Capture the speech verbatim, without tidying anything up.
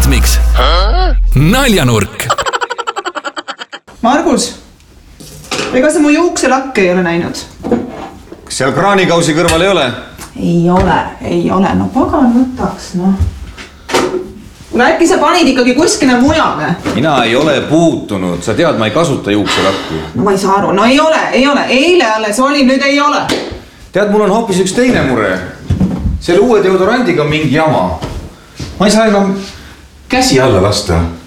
Ritmiks naljanurk. Margus, ega sa mu juukselakke ei ole näinud? Kas seal kraanikausi kõrval ei ole? Ei ole, ei ole. No pagan võtaks, noh. Kuule, äkki sa panid ikkagi kuskile mujale? Mina ei ole puutunud. Sa tead, ma ei kasuta juukselakku. No ma ei saa aru. No ei ole, ei ole. Eile alles oli, nüüd ei ole. Tead, mul on hoopis üks teine mure. Selle uue deodorandiga on mingi jama. Ma ei saa enam käsi alla lasta.